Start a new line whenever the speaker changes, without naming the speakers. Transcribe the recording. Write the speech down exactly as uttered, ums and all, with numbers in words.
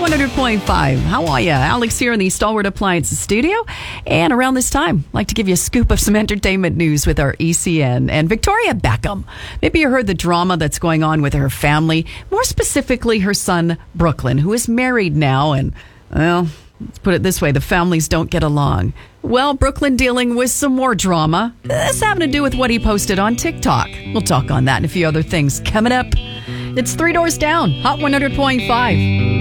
one hundred point five. How are you? Alex here in the Stalwart Appliances studio. And around this time, I'd like to give you a scoop of some entertainment news with our E C N. And Victoria Beckham. Maybe you heard the drama that's going on with her family. More specifically, her son, Brooklyn, who is married now. And, well, let's put it this way. The families don't get along. Well, Brooklyn dealing with some more drama. This having to do with what he posted on TikTok. We'll talk on that and a few other things coming up. It's Three Doors Down, Hot one hundred point five.